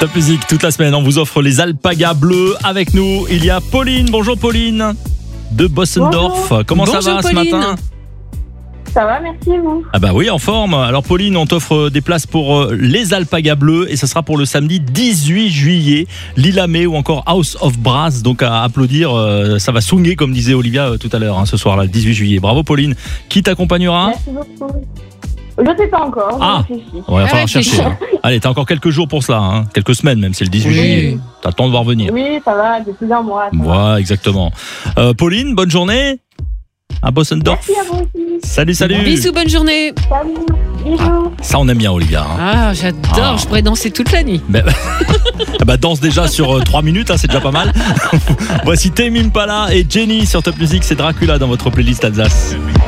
Top Music, toute la semaine, on vous offre les alpagas bleus. Avec nous, il y a Pauline. Bonjour Pauline, de Bossendorf. Bonjour. Comment ça Bonjour, va Pauline. ce matin? Ça va, merci et vous? Ah bah oui, en forme. Alors Pauline, on t'offre des places pour les alpagas bleus et ça sera pour le samedi 18 juillet, Lillamé ou encore House of Brass. Donc à applaudir, ça va swinguer comme disait Olivia tout à l'heure, ce soir là, le 18 juillet. Bravo Pauline. Qui t'accompagnera? Merci beaucoup. Je ne sais pas encore, Ah. je réfléchis. Ouais, il va falloir Réfléchis. chercher. Allez, t'as encore quelques jours pour cela, quelques semaines même, c'est le 18 Oui. juillet. T'as le temps de voir venir. Oui, ça va, depuis un mois. ça va. Voilà, exactement. Pauline, bonne journée à Bossendorf. Merci à vous aussi. Salut. Bisous, bonne journée. Salut, bisous. Ça, on aime bien, Olivia. Ah, j'adore, Ah. je pourrais danser toute la nuit. Danse déjà sur 3 minutes, c'est déjà pas mal. Voici Tame Impala et Jenny sur Top Music, c'est Dracula dans votre playlist Alsace.